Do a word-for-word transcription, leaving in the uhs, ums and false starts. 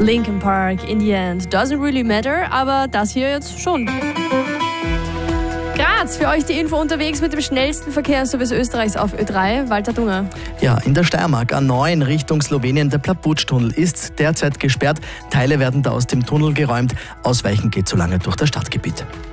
Linkin Park, In the End, Doesn't Really Matter, aber das hier jetzt schon. Graz, für euch die Info unterwegs mit dem schnellsten Verkehrsservice Österreichs auf Ö drei, Walter Dunger. Ja, in der Steiermark A neun Richtung Slowenien, der Plaputsch-Tunnel ist derzeit gesperrt. Teile werden da aus dem Tunnel geräumt. Ausweichen geht so lange durch das Stadtgebiet.